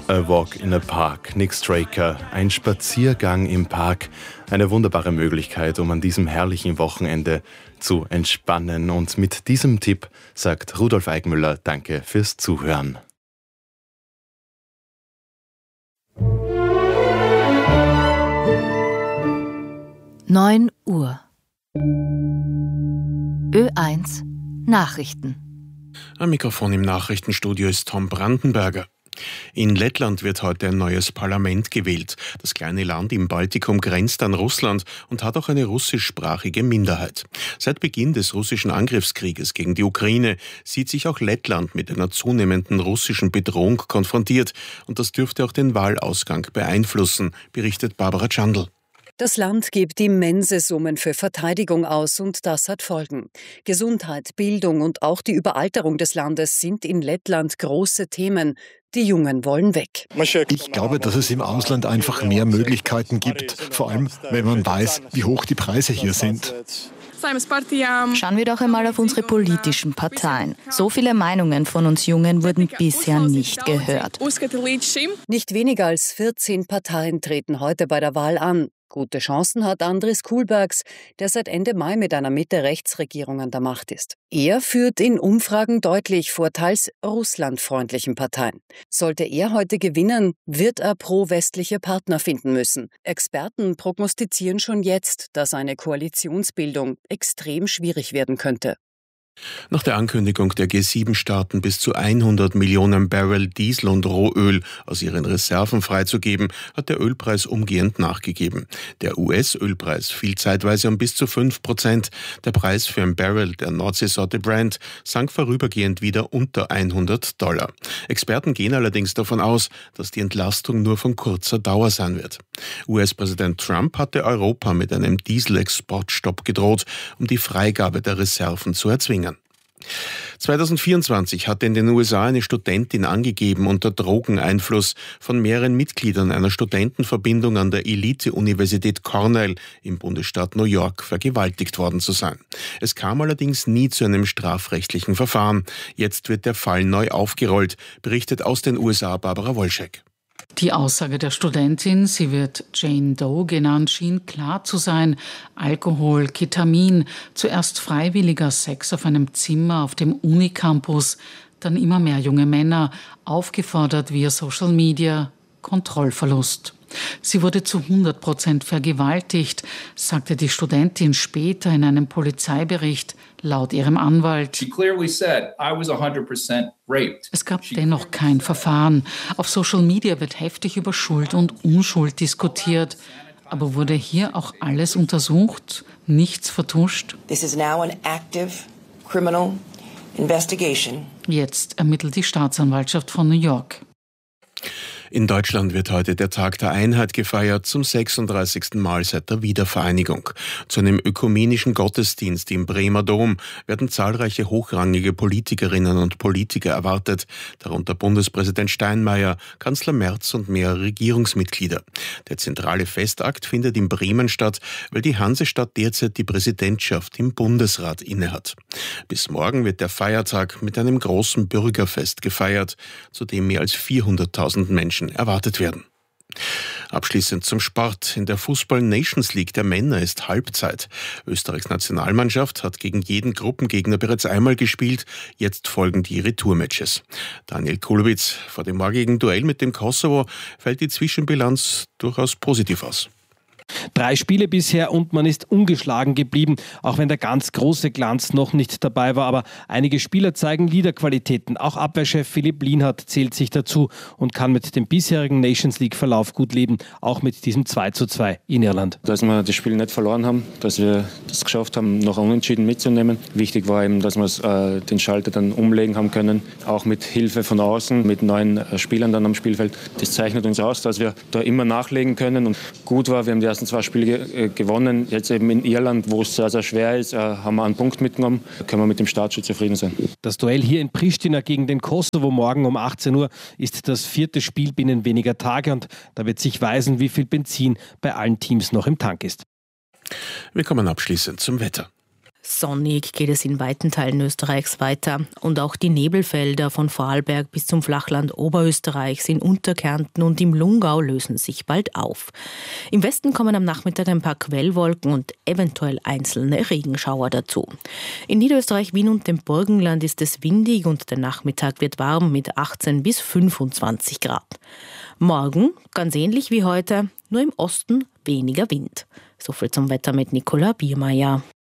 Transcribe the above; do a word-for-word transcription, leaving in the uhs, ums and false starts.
A Walk in a Park, Nick Straker, ein Spaziergang im Park. Eine wunderbare Möglichkeit, um an diesem herrlichen Wochenende zu entspannen. Und mit diesem Tipp sagt Rudolf Eigmüller Danke fürs Zuhören. neun Uhr. Ö eins Nachrichten. Am Mikrofon im Nachrichtenstudio ist Tom Brandenberger. In Lettland wird heute ein neues Parlament gewählt. Das kleine Land im Baltikum grenzt an Russland und hat auch eine russischsprachige Minderheit. Seit Beginn des russischen Angriffskrieges gegen die Ukraine sieht sich auch Lettland mit einer zunehmenden russischen Bedrohung konfrontiert. Und das dürfte auch den Wahlausgang beeinflussen, berichtet Barbara Chandl. Das Land gibt immense Summen für Verteidigung aus und das hat Folgen. Gesundheit, Bildung und auch die Überalterung des Landes sind in Lettland große Themen. Die Jungen wollen weg. Ich glaube, dass es im Ausland einfach mehr Möglichkeiten gibt, vor allem wenn man weiß, wie hoch die Preise hier sind. Schauen wir doch einmal auf unsere politischen Parteien. So viele Meinungen von uns Jungen wurden bisher nicht gehört. Nicht weniger als vierzehn Parteien treten heute bei der Wahl an. Gute Chancen hat Andris Kulbergs, der seit Ende Mai mit einer Mitte-Rechts-Regierung an der Macht ist. Er führt in Umfragen deutlich vor teils russlandfreundlichen Parteien. Sollte er heute gewinnen, wird er pro-westliche Partner finden müssen. Experten prognostizieren schon jetzt, dass eine Koalitionsbildung extrem schwierig werden könnte. Nach der Ankündigung der G sieben Staaten bis zu hundert Millionen Barrel Diesel und Rohöl aus ihren Reserven freizugeben, hat der Ölpreis umgehend nachgegeben. Der U S-Ölpreis fiel zeitweise um bis zu fünf Prozent. Der Preis für ein Barrel der Nordseesorte Brent sank vorübergehend wieder unter hundert Dollar. Experten gehen allerdings davon aus, dass die Entlastung nur von kurzer Dauer sein wird. U S-Präsident Trump hatte Europa mit einem Dieselexportstopp gedroht, um die Freigabe der Reserven zu erzwingen. zweitausendvierundzwanzig hatte in den U S A eine Studentin angegeben, unter Drogeneinfluss von mehreren Mitgliedern einer Studentenverbindung an der Elite-Universität Cornell im Bundesstaat New York vergewaltigt worden zu sein. Es kam allerdings nie zu einem strafrechtlichen Verfahren. Jetzt wird der Fall neu aufgerollt, berichtet aus den U S A Barbara Wolschek. Die Aussage der Studentin, sie wird Jane Doe genannt, schien klar zu sein. Alkohol, Ketamin, zuerst freiwilliger Sex auf einem Zimmer auf dem Unicampus, dann immer mehr junge Männer, aufgefordert via Social Media, Kontrollverlust. Sie wurde zu hundert Prozent vergewaltigt, sagte die Studentin später in einem Polizeibericht, laut ihrem Anwalt. Es gab dennoch kein Verfahren. Auf Social Media wird heftig über Schuld und Unschuld diskutiert. Aber wurde hier auch alles untersucht? Nichts vertuscht? This is now an active criminal investigation. Jetzt ermittelt die Staatsanwaltschaft von New York. In Deutschland wird heute der Tag der Einheit gefeiert, zum sechsunddreißigsten Mal seit der Wiedervereinigung. Zu einem ökumenischen Gottesdienst im Bremer Dom werden zahlreiche hochrangige Politikerinnen und Politiker erwartet, darunter Bundespräsident Steinmeier, Kanzler Merz und mehrere Regierungsmitglieder. Der zentrale Festakt findet in Bremen statt, weil die Hansestadt derzeit die Präsidentschaft im Bundesrat innehat. Bis morgen wird der Feiertag mit einem großen Bürgerfest gefeiert, zu dem mehr als vierhunderttausend Menschen erwartet werden. Abschließend zum Sport. In der Fußball-Nations League der Männer ist Halbzeit. Österreichs Nationalmannschaft hat gegen jeden Gruppengegner bereits einmal gespielt. Jetzt folgen die Retourmatches. Daniel Kulowitz, vor dem morgigen Duell mit dem Kosovo fällt die Zwischenbilanz durchaus positiv aus. Drei Spiele bisher und man ist ungeschlagen geblieben, auch wenn der ganz große Glanz noch nicht dabei war. Aber einige Spieler zeigen Leaderqualitäten. Auch Abwehrchef Philipp Lienhardt zählt sich dazu und kann mit dem bisherigen Nations League-Verlauf gut leben, auch mit diesem zwei zu zwei in Irland. Dass wir das Spiel nicht verloren haben, dass wir das geschafft haben, noch unentschieden mitzunehmen. Wichtig war eben, dass wir äh, den Schalter dann umlegen haben können, auch mit Hilfe von außen, mit neuen äh, Spielern dann am Spielfeld. Das zeichnet uns aus, dass wir da immer nachlegen können und gut war, wir haben die ersten zwei Spiele äh, gewonnen. Jetzt eben in Irland, wo es sehr, sehr schwer ist, äh, haben wir einen Punkt mitgenommen. Da können wir mit dem Start schon zufrieden sein. Das Duell hier in Pristina gegen den Kosovo morgen um achtzehn Uhr ist das vierte Spiel binnen weniger Tage und da wird sich weisen, wie viel Benzin bei allen Teams noch im Tank ist. Wir kommen abschließend zum Wetter. Sonnig geht es in weiten Teilen Österreichs weiter und auch die Nebelfelder von Vorarlberg bis zum Flachland Oberösterreichs in Unterkärnten und im Lungau lösen sich bald auf. Im Westen kommen am Nachmittag ein paar Quellwolken und eventuell einzelne Regenschauer dazu. In Niederösterreich, Wien und dem Burgenland ist es windig und der Nachmittag wird warm mit achtzehn bis fünfundzwanzig Grad. Morgen ganz ähnlich wie heute, nur im Osten weniger Wind. So viel zum Wetter mit Nicola Biermeier.